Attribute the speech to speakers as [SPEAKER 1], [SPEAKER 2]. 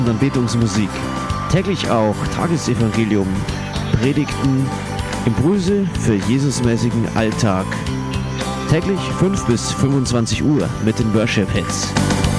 [SPEAKER 1] Anbetungsmusik. Täglich auch Tagesevangelium, Predigten, Impulse für Jesusmäßigen Alltag. Täglich 5 bis 25 Uhr mit den Worship Hits.